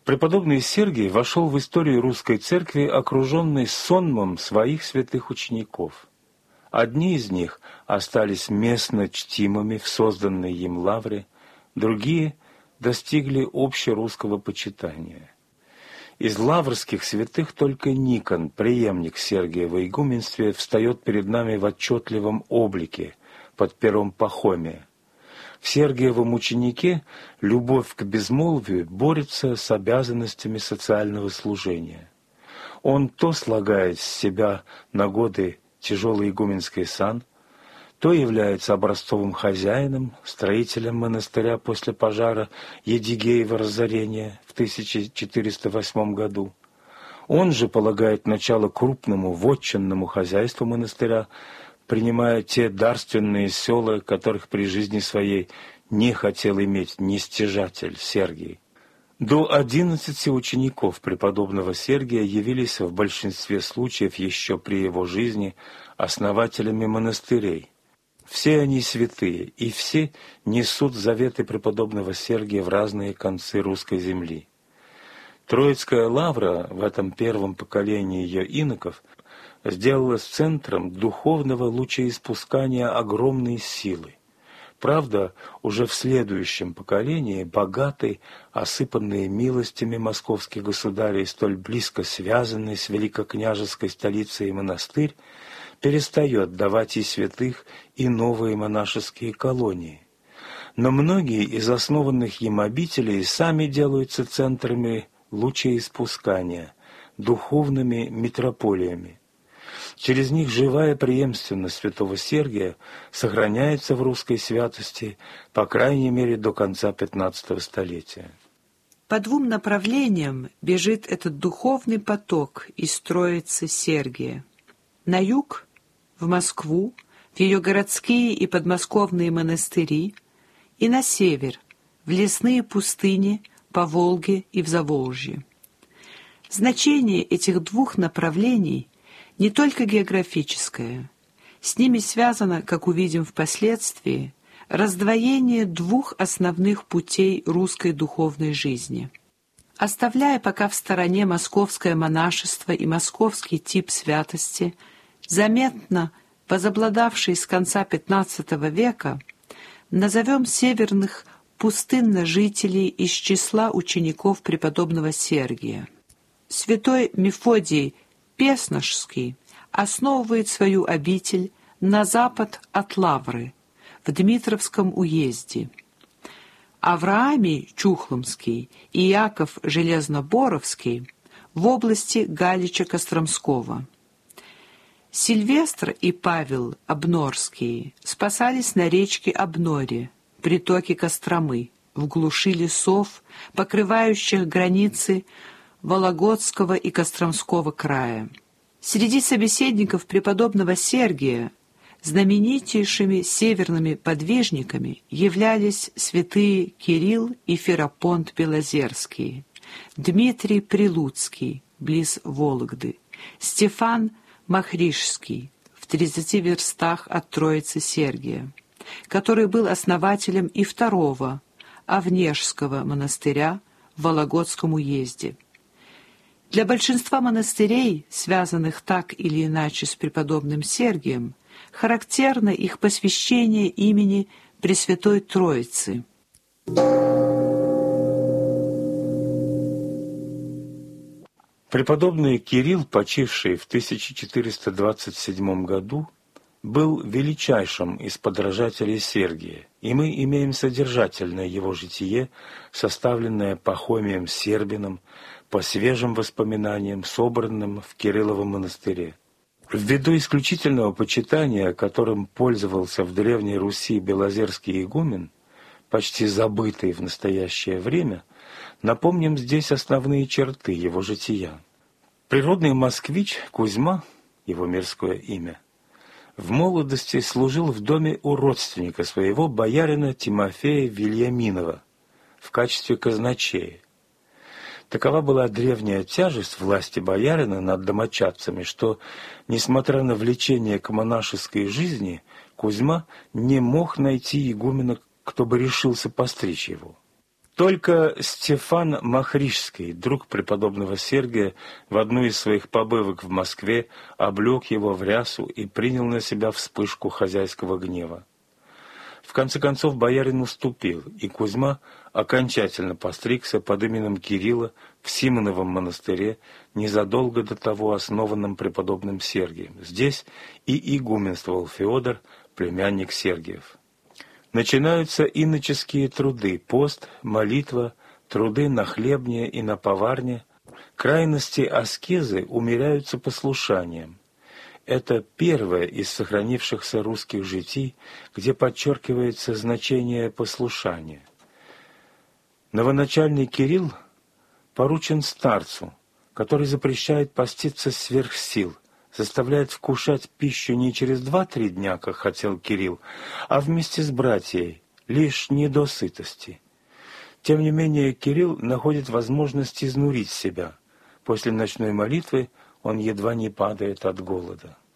Преподобный Сергий вошел в историю русской церкви, окруженный сонмом своих святых учеников. Одни из них остались местно чтимыми в созданной им лавре, другие достигли общерусского почитания. Из лаврских святых только Никон, преемник Сергия в игуменстве, встает перед нами в отчетливом облике под пером Пахомия. В Сергиевом ученике любовь к безмолвию борется с обязанностями социального служения. Он то слагает с себя на годы тяжелый игуменский сан, то является образцовым хозяином, строителем монастыря после пожара Едигеева разорения в 1408 году. Он же полагает начало крупному вотчинному хозяйству монастыря, принимая те дарственные села, которых при жизни своей не хотел иметь нестяжатель Сергий. До 11 учеников преподобного Сергия явились в большинстве случаев еще при его жизни основателями монастырей. Все они святые, и все несут заветы преподобного Сергия в разные концы русской земли. Троицкая лавра в этом первом поколении ее иноков сделалась центром духовного лучеиспускания огромной силы. Правда, уже в следующем поколении богатый, осыпанный милостями московских государей, столь близко связанный с великокняжеской столицей монастырь, перестает давать и святых, и новые монашеские колонии. Но многие из основанных им обителей сами делаются центрами лучеиспускания, духовными митрополиями. Через них живая преемственность святого Сергия сохраняется в русской святости, по крайней мере, до конца XV столетия. По двум направлениям бежит этот духовный поток из Троицы Сергия. На юг – в Москву, в ее городские и подмосковные монастыри, и на север – в лесные пустыни по Волге и в Заволжье. Значение этих двух направлений не только географическое. С ними связано, как увидим впоследствии, раздвоение двух основных путей русской духовной жизни. Оставляя пока в стороне московское монашество и московский тип святости, заметно возобладавший с конца XV века, назовем северных пустынножителей из числа учеников преподобного Сергия. Святой Мефодий Песнашский основывает свою обитель на запад от Лавры, в Дмитровском уезде. Авраамий Чухломский и Иаков Железноборовский в области Галича-Костромского. Сильвестр и Павел Обнорские спасались на речке Обноре, притоке Костромы, в глуши лесов, покрывающих границы Вологодского и Костромского края. Среди собеседников преподобного Сергия знаменитейшими северными подвижниками являлись святые Кирилл и Ферапонт Белозерские, Дмитрий Прилуцкий, близ Вологды, Стефан Махришский, в 30 верстах от Троицы Сергия, который был основателем и второго Овнежского монастыря в Вологодском уезде. Для большинства монастырей, связанных так или иначе с преподобным Сергием, характерно их посвящение имени Пресвятой Троицы. Преподобный Кирилл, почивший в 1427 году, был величайшим из подражателей Сергия, и мы имеем содержательное его житие, составленное Пахомием Сербиным, по свежим воспоминаниям, собранным в Кирилловом монастыре. Ввиду исключительного почитания, которым пользовался в Древней Руси белозерский игумен, почти забытый в настоящее время, напомним здесь основные черты его жития. Природный москвич Кузьма, его мирское имя, в молодости служил в доме у родственника своего боярина Тимофея Вильяминова в качестве казначея. Такова была древняя тяжесть власти боярина над домочадцами, что, несмотря на влечение к монашеской жизни, Кузьма не мог найти игумена, кто бы решился постричь его. Только Стефан Махришский, друг преподобного Сергия, в одну из своих побывок в Москве облег его в рясу и принял на себя вспышку хозяйского гнева. В конце концов боярин уступил, и Кузьма окончательно постригся под именем Кирилла в Симоновом монастыре, незадолго до того основанном преподобным Сергием. Здесь и игуменствовал Феодор, племянник Сергиев. Начинаются иноческие труды: пост, молитва, труды на хлебне и на поварне. Крайности аскезы умеряются послушанием. Это первое из сохранившихся русских житий, где подчеркивается значение послушания. Новоначальный Кирилл поручен старцу, который запрещает поститься сверх сил, заставляет вкушать пищу не через 2-3 дня, как хотел Кирилл, а вместе с братьей, лишь не до сытости. Тем не менее, Кирилл находит возможность изнурить себя. После ночной молитвы он едва не падает от голода.